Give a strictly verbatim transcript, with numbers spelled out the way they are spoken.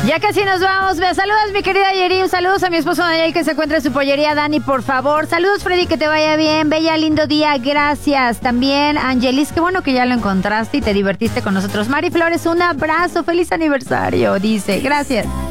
Ya casi nos vamos. Me saludas, mi querida Yerim. Saludos a mi esposo Daniel, que se encuentra en su pollería. Dani, por favor. Saludos, Freddy, que te vaya bien. Bella, lindo día. Gracias. También, Angelis, qué bueno que ya lo encontraste y te divertiste con nosotros. Mari Flores, un abrazo. Feliz aniversario, dice. Gracias.